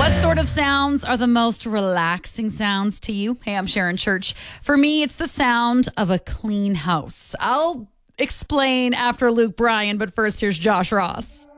What sort of sounds are the most relaxing sounds to you? Hey, I'm Sharon Church. For me, it's the sound of a clean house. I'll explain after Luke Bryan, but first, here's Josh Ross.